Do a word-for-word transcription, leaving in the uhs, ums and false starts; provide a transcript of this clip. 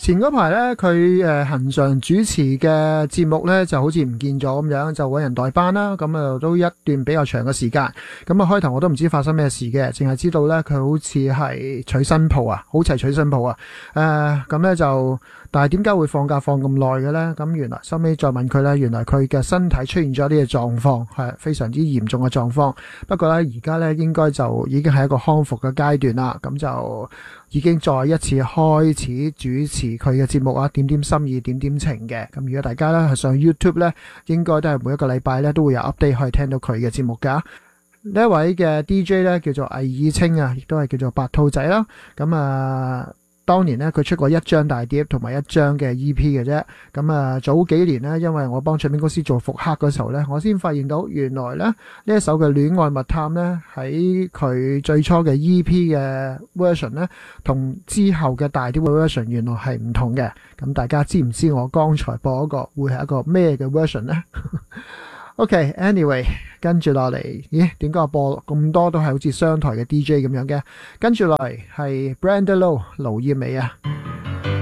前嗰排咧，佢誒恆常主持嘅節目咧，就好似唔見咗咁樣，就揾人代班啦。咁啊，都一段比較長嘅時間。咁啊，開頭我都唔知發生咩事嘅，淨係知道咧佢好似係娶新抱啊，好似係娶新抱啊。誒，咁咧就，但係點解會放假放咁耐嘅咧？咁原來收尾再問佢咧，原來佢嘅身體出現咗呢個狀況，係非常之嚴重嘅狀況。不過咧，而家咧應該就已經係一個康復嘅階段啦。咁就已經再一次開始主持佢嘅節目啊，點點心意，點點情嘅。咁如果大家咧係上 YouTube 咧，應該都係每一個禮拜咧都會有 update 可以聽到佢嘅節目噶。呢一位嘅 D J 咧叫做魏爾清啊，亦都係叫做白兔仔啦。咁啊，當年咧佢出過一張大碟同埋一張嘅 E P 嘅啫。咁啊，早幾年咧，因為我幫唱片公司做復刻嗰時候咧，我先發現到原來咧呢一首嘅戀愛密探咧喺佢最初嘅 E P 嘅 version 咧，同之後嘅大碟嘅 version 原來係唔同嘅。咁大家知唔知我剛才播嗰個會係一個咩嘅 version 咧？OK，anyway， 跟住落嚟，咦？點解我播咁多都係好似商台嘅 D J 咁樣嘅？跟住落嚟係 Brenda Low 盧業美啊。